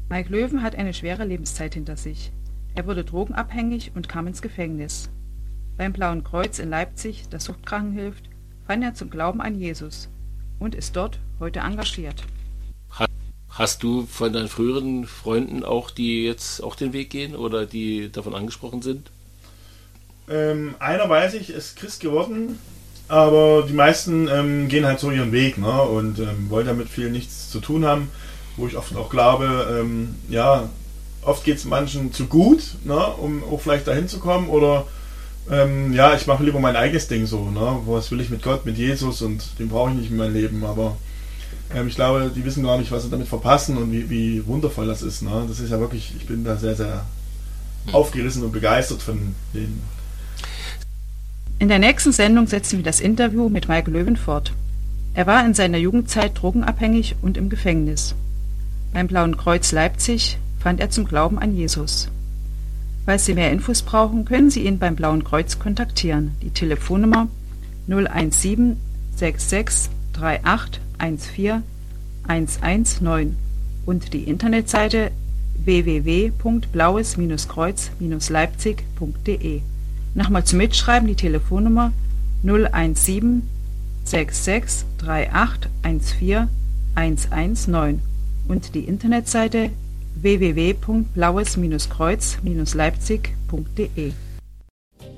Mike Löwen hat eine schwere Lebenszeit hinter sich. Er wurde drogenabhängig und kam ins Gefängnis. Beim Blauen Kreuz in Leipzig, das Suchtkranken hilft, fand er zum Glauben an Jesus und ist dort heute engagiert. Hast du von deinen früheren Freunden auch, die jetzt auch den Weg gehen oder die davon angesprochen sind? Einer weiß ich, ist Christ geworden, aber die meisten gehen halt so ihren Weg, ne? Und wollen damit viel nichts zu tun haben, wo ich oft auch glaube, oft geht es manchen zu gut, ne? Um auch vielleicht dahin zu kommen oder ich mache lieber mein eigenes Ding so, ne? Was will ich mit Gott, mit Jesus und den brauche ich nicht in meinem Leben, aber ich glaube, die wissen gar nicht, was sie damit verpassen und wie wundervoll das ist, ne? Das ist ja wirklich, ich bin da sehr, sehr aufgerissen und begeistert von denen. In der nächsten Sendung setzen wir das Interview mit Mike Löwen fort. Er war in seiner Jugendzeit drogenabhängig und im Gefängnis. Beim Blauen Kreuz Leipzig fand er zum Glauben an Jesus. Falls Sie mehr Infos brauchen, können Sie ihn beim Blauen Kreuz kontaktieren. Die Telefonnummer 017 66 38 14 119 und die Internetseite www.blaues-kreuz-leipzig.de. Nochmal zum Mitschreiben die Telefonnummer 017 66 38 14 119 und die Internetseite www.blaues-kreuz-leipzig.de.